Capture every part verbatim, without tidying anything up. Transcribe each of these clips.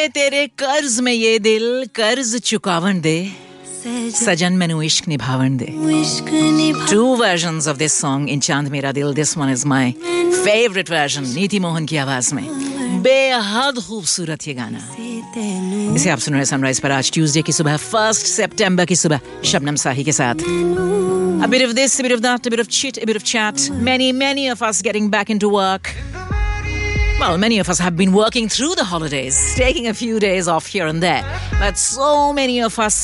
ਵੇ ਤੇਰੇ ਕਰਜ਼ में ये दिल कर्ज चुकावन दे सजन मैनू इश्क निभावन दे. Two versions of this song in Chand Mera Dil. This one is my favorite version, नीति मोहन की आवाज में. बेहद खूबसूरत ये गाना. इसे आप सुन रहे हैं सनराइज पर आज ट्यूसडे की सुबह फर्स्ट सितंबर की सुबह शबनम साही के साथ. A bit of this, a bit of that, a bit of chit, a bit of chat. Many, many of us getting back into work. Well, many of us have been working through the holidays, taking a few days off here and there. But so many of us,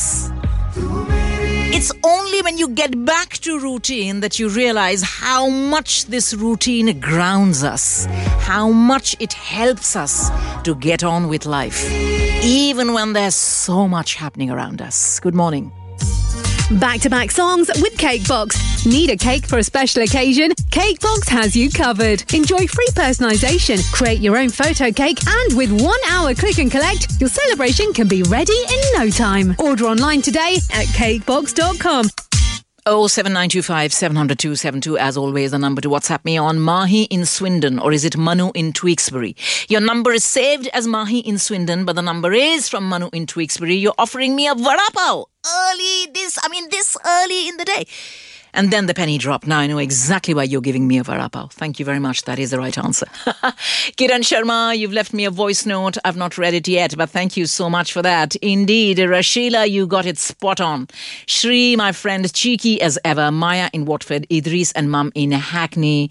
it's only when you get back to routine that you realize how much this routine grounds us, how much it helps us to get on with life, even when there's so much happening around us. Good morning. Back-to-back songs with Cakebox. Need a cake for a special occasion? Cakebox has you covered. Enjoy free personalisation, create your own photo cake, and with one hour click and collect, your celebration can be ready in no time. Order online today at cakebox dot com. oh seven nine two five seven zero zero two seven two, as always, the number to WhatsApp me on. Mahi in Swindon, or is it Manu in Tewkesbury? Your number is saved as Mahi in Swindon, but the number is from Manu in Tewkesbury. You're offering me a vada pav early this, I mean this early in the day. And then the penny dropped. Now I know exactly why you're giving me a vada pav. Thank you very much. That is the right answer. Kiran Sharma, you've left me a voice note. I've not read it yet, but thank you so much for that. Indeed, Rashila, you got it spot on. Shri, my friend, cheeky as ever. Maya in Watford, Idris and Mum in Hackney.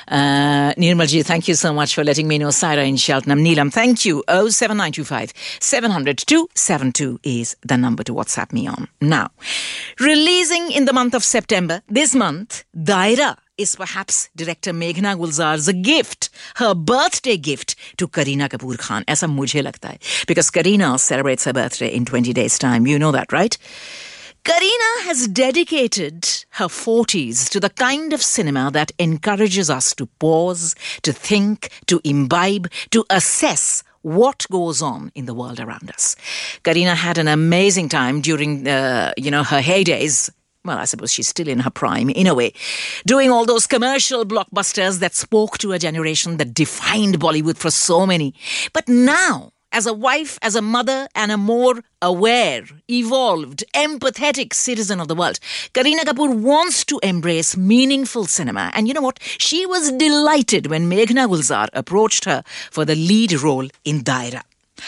Uh, Nirmalji, thank you so much for letting me know. Saira in Cheltenham. Neelam, thank you. oh seven nine two five seven zero zero two seven two is the number to WhatsApp me on. Now, releasing in the month of September, this month, Daira is perhaps director Meghna Gulzar's gift, her birthday gift to Kareena Kapoor Khan. ऐसा मुझे लगता है. Because Kareena celebrates her birthday in twenty days' time. You know that, right? Kareena has dedicated her forties to the kind of cinema that encourages us to pause, to think, to imbibe, to assess what goes on in the world around us. Kareena had an amazing time during, uh, you know, her heydays. Well, I suppose she's still in her prime, in a way, doing all those commercial blockbusters that spoke to a generation, that defined Bollywood for so many. But now, as a wife, as a mother, and a more aware, evolved, empathetic citizen of the world, Kareena Kapoor wants to embrace meaningful cinema. And you know what? She was delighted when Meghna Gulzar approached her for the lead role in Daira.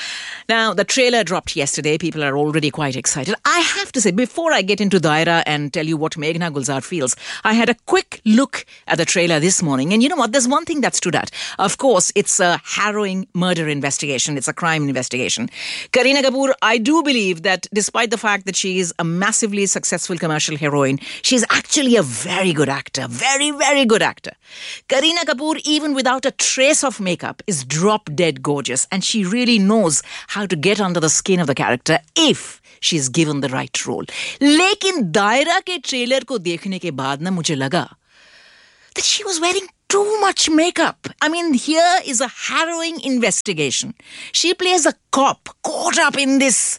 Now, the trailer dropped yesterday. People are already quite excited. I have to say, before I get into Daira and tell you what Meghna Gulzar feels, I had a quick look at the trailer this morning. And you know what? There's one thing that stood out. Of course, it's a harrowing murder investigation. It's a crime investigation. Kareena Kapoor, I do believe that despite the fact that she is a massively successful commercial heroine, she's actually a very good actor. Very, very good actor. Kareena Kapoor, even without a trace of makeup, is drop-dead gorgeous. And she really knows how to get under the skin of the character if she's given the right role. लेकिन दायरा के trailer को देखने के बाद ना मुझे लगा that she was wearing too much makeup. I mean, here is a harrowing investigation. She plays a cop caught up in this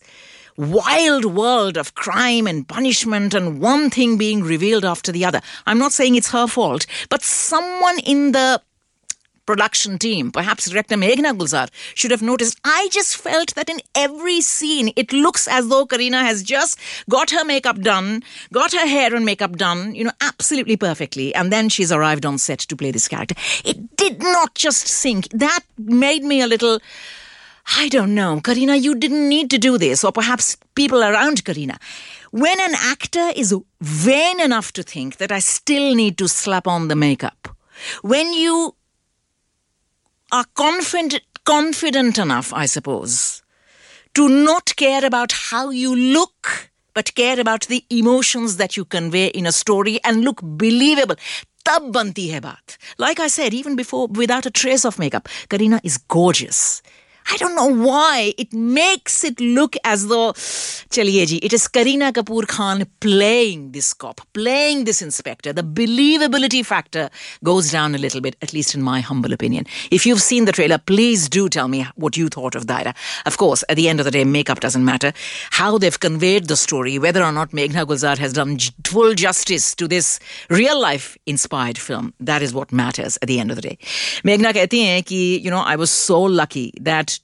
wild world of crime and punishment and one thing being revealed after the other. I'm not saying it's her fault, but someone in the production team, perhaps director Meghna Gulzar, should have noticed. I just felt that in every scene, it looks as though Kareena has just got her makeup done, got her hair and makeup done, you know, absolutely perfectly, and then she's arrived on set to play this character. It did not just sink. That made me a little, I don't know, Kareena, you didn't need to do this, or perhaps people around Kareena. When an actor is vain enough to think that I still need to slap on the makeup, when you are confident, confident enough, I suppose, to not care about how you look, but care about the emotions that you convey in a story and look believable. Tab banti hai baat. Like I said, even before, without a trace of makeup, Kareena is gorgeous. I don't know why. It makes it look as though, chaliye ji, it is Kareena Kapoor Khan playing this cop, playing this inspector. The believability factor goes down a little bit, at least in my humble opinion. If you've seen the trailer, please do tell me what you thought of Daira. Of course, at the end of the day, makeup doesn't matter. How they've conveyed the story, whether or not Meghna Gulzar has done full justice to this real-life inspired film, that is what matters at the end of the day. Meghna कहती हैं कि, you know, I was so lucky that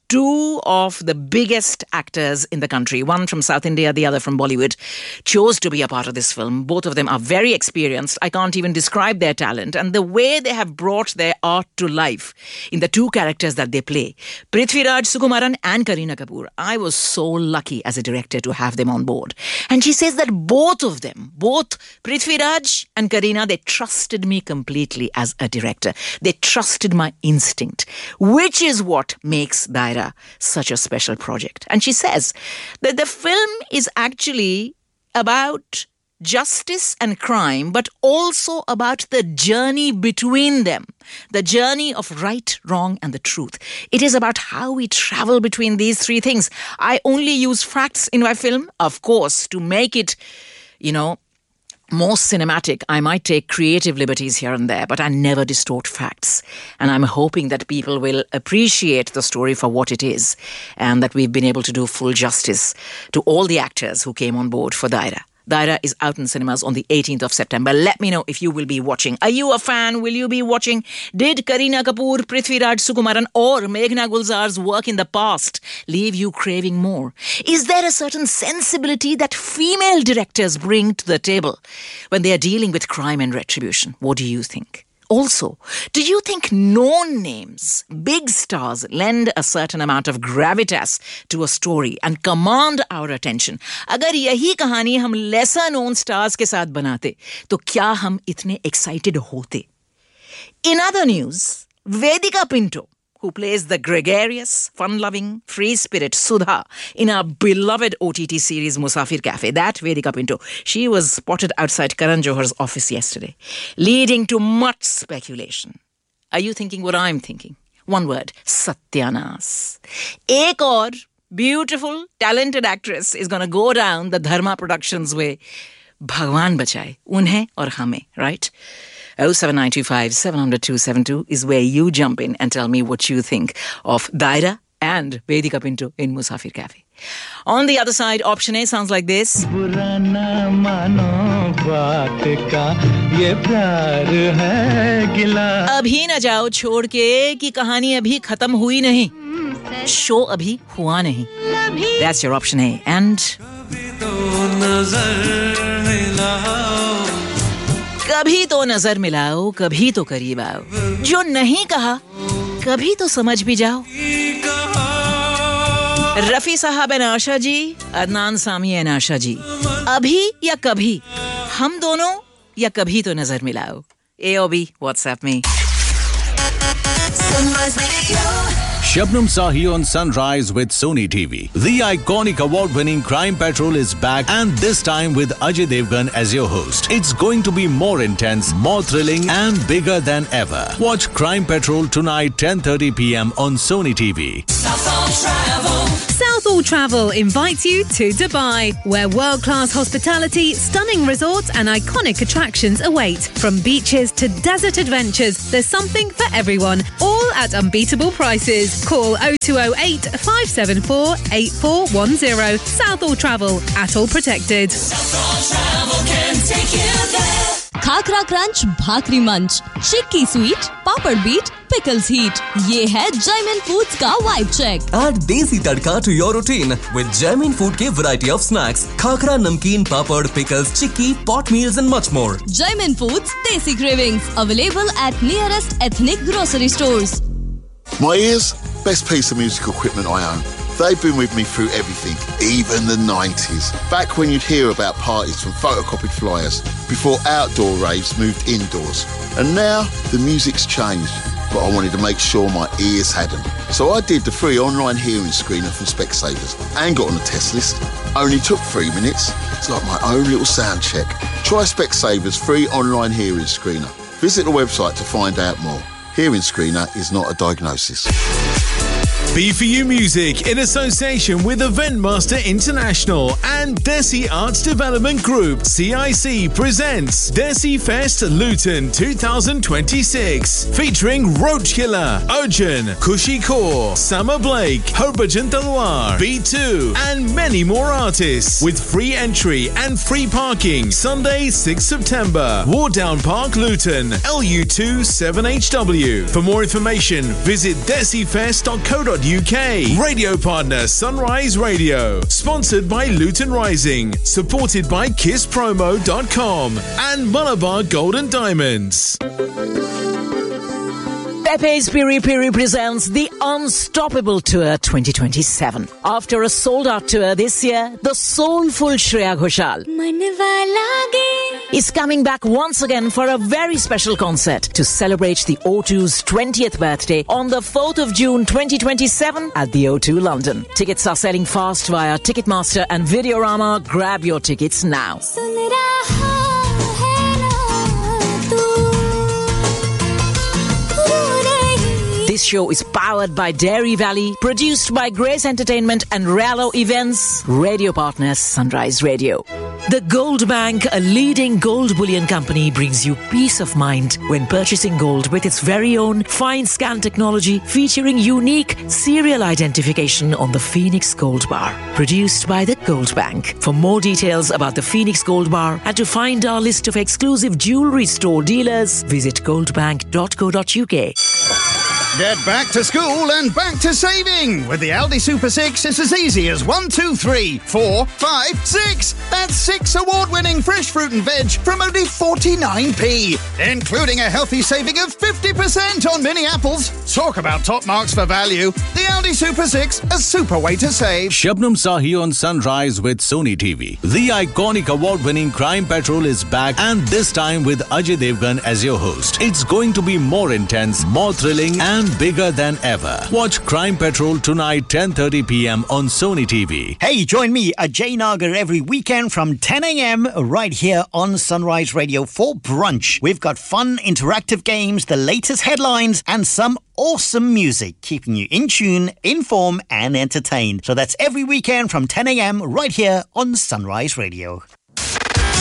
two of the biggest actors in the country, one from South India, the other from Bollywood, chose to be a part of this film. Both of them are very experienced. I can't even describe their talent and the way they have brought their art to life in the two characters that they play, Prithviraj Sukumaran and Kareena Kapoor. I was so lucky as a director to have them on board. And she says that both of them, both Prithviraj and Kareena, they trusted me completely as a director. They trusted my instinct, which is what makes Daira such a special project. And she says that the film is actually about justice and crime, but also about the journey between them, the journey of right, wrong, and the truth. It is about how we travel between these three things. I only use facts in my film, of course, to make it, you know, more cinematic. I might take creative liberties here and there, but I never distort facts. And I'm hoping that people will appreciate the story for what it is and that we've been able to do full justice to all the actors who came on board for Daira. Daira is out in cinemas on the eighteenth of September. Let me know if you will be watching. Are you a fan? Will you be watching? Did Kareena Kapoor, Prithviraj Sukumaran or Meghna Gulzar's work in the past leave you craving more? Is there a certain sensibility that female directors bring to the table when they are dealing with crime and retribution? What do you think? Also, do you think known names, big stars, lend a certain amount of gravitas to a story and command our attention? अगर यही कहानी हम lesser known stars के साथ बनाते, तो क्या हम इतने excited होते? In other news, Vedika Pinto, who plays the gregarious, fun-loving, free-spirit Sudha in our beloved O T T series Musafir Cafe. That Vedika Pinto, she was spotted outside Karan Johar's office yesterday, leading to much speculation. Are you thinking what I'm thinking? One word, Satyanas. Ek aur beautiful, talented actress is going to go down the Dharma Productions way. Bhagwan bachaye, unhe aur hame, right? oh seven nine two five seven zero zero two seven two is where you jump in and tell me what you think of Daira and Vedika Pinto in Musafir Cafe. On the other side, option A sounds like this. Abhi na jao chhod ke ki kahani abhi khatam hui nahi. Show abhi hua nahi. That's your option A. And कभी तो नजर मिलाओ, कभी तो करीब आओ, जो नहीं कहा कभी तो समझ भी जाओ. रफी साहब एंड आशा जी, अदनान सामी एंड आशा जी, अभी या कभी हम दोनों या कभी तो नजर मिलाओ. A or B, WhatsApp me. Shabnam Sahi on Sunrise with Sony T V. The iconic award-winning Crime Patrol is back, and this time with Ajay Devgan as your host. It's going to be more intense, more thrilling, and bigger than ever. Watch Crime Patrol tonight, ten thirty p.m. on Sony T V. Southall Travel. Southall Travel invites you to Dubai, where world-class hospitality, stunning resorts, and iconic attractions await. From beaches to desert adventures, there's something for everyone, all at unbeatable prices. Call oh two oh eight, five seven four, eight four one oh. Southall Travel, at all protected. Southall Travel can take you there. Khakra Crunch, Bhakri Munch, Chikki Sweet, Papad Beat, Pickles Heat. ये है Jaimin Foods का Vibe Check. Add desi tadka to your routine with Jaimin Food के variety of snacks. Khakra, namkeen, papad, pickles, chikki, pot meals and much more. Jaimin Foods Desi Cravings. Available at nearest ethnic grocery stores. My ears, best piece of musical equipment I own. They've been with me through everything, even the nineties. Back when you'd hear about parties from photocopied flyers, before outdoor raves moved indoors. And now, the music's changed, but I wanted to make sure my ears hadn't. So I did the free online hearing screener from Specsavers and got on the test list. Only took three minutes. It's like my own little sound check. Try Specsavers free online hearing screener. Visit the website to find out more. Hearing screener is not a diagnosis. B four U Music in association with Eventmaster International and Desi Arts Development Group, C I C, presents Desi Fest Luton twenty twenty-six, featuring Roach Killer, Arjun, Kushi Kaur, Summer Blake, Harbhajan Talwar, B two, and many more artists, with free entry and free parking. Sunday, sixth September, Wardown Park, Luton, L U two seven H W. For more information, visit desi fest dot co dot uk. Radio partner Sunrise Radio. Sponsored by Luton Rising. Supported by kiss promo dot com and Malabar Gold and Diamonds. Pepe's Piri Piri presents the Unstoppable Tour twenty twenty-seven. After a sold-out tour this year, the soulful Shreya Ghoshal is coming back once again for a very special concert to celebrate the O two's twentieth birthday on the fourth of June twenty twenty-seven at the O two London. Tickets are selling fast via Ticketmaster and Videorama. Grab your tickets now. This show is powered by Dairy Valley, produced by Grace Entertainment and Rallo Events, radio partners Sunrise Radio. The Gold Bank, a leading gold bullion company, brings you peace of mind when purchasing gold with its very own fine scan technology featuring unique serial identification on the Phoenix Gold Bar. Produced by the Gold Bank. For more details about the Phoenix Gold Bar and to find our list of exclusive jewellery store dealers, visit goldbank dot co dot uk. Get back to school and back to saving. With the Aldi Super six, it's as easy as one, two, three, four, five, six. That's six award-winning fresh fruit and veg from only forty-nine p, including a healthy saving of fifty percent on mini apples. Talk about top marks for value. The Aldi Super six, a super way to save. Shabnam Sahi on Sunrise with Sony T V. The iconic award-winning Crime Patrol is back, and this time with Ajay Devgan as your host. It's going to be more intense, more thrilling, and bigger than ever. Watch Crime Patrol tonight, ten thirty p.m. on Sony T V. Hey, join me, Ajay Nagar, every weekend from ten a.m. right here on Sunrise Radio for brunch. We've got fun, interactive games, the latest headlines, and some awesome music, keeping you in tune, informed, and entertained. So that's every weekend from ten a.m. right here on Sunrise Radio.